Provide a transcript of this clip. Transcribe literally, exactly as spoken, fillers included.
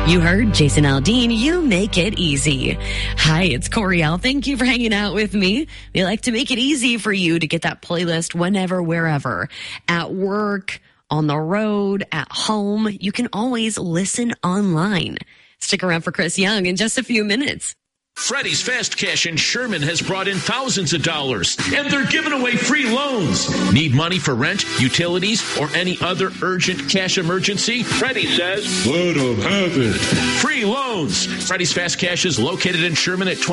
You heard Jason Aldean, You Make It Easy. Hi, it's Coriel. Thank you for hanging out with me. We like to make it easy for you to get that playlist whenever, wherever. At work, on the road, at home. You can always listen online. Stick around for Chris Young in just a few minutes. Freddy's Fast Cash in Sherman has brought in thousands of dollars, and they're giving away free loans. Need money for rent, utilities, or any other urgent cash emergency? Freddy says, let them have it. Free loans. Freddy's Fast Cash is located in Sherman at